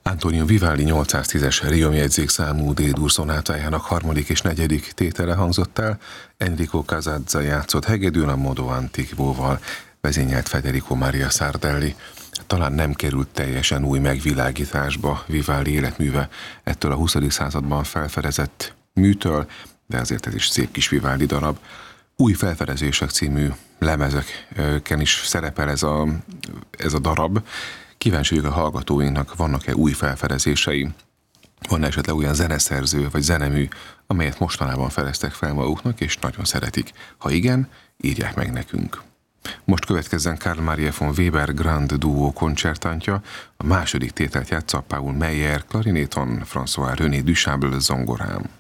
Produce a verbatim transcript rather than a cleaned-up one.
Antonio Vivaldi nyolcszáztízes Requiem jegyzékszámú D-dur szonátájának harmadik és negyedik tétele hangzott el. Enrico Casazza játszott hegedűn, a Modo Antiquóval vezényelt Federico Maria Sardelli. Talán nem került teljesen új megvilágításba Vivaldi életműve ettől a huszadik században felfedezett műtől, de azért ez is szép kis Vivaldi darab. Új felfedezések című lemezeken is szerepel ez a, ez a darab. Kíváncsi vagyok a hallgatóinknak, vannak-e új felfedezései? Van esetleg olyan zeneszerző vagy zenemű, amelyet mostanában fedeztek fel maguknak, és nagyon szeretik? Ha igen, írják meg nekünk. Most következzen Carl Maria von Weber Grand Duo koncertantja. A második tételt játsza Paul Meyer klarinéton, François René Duchable zongorán.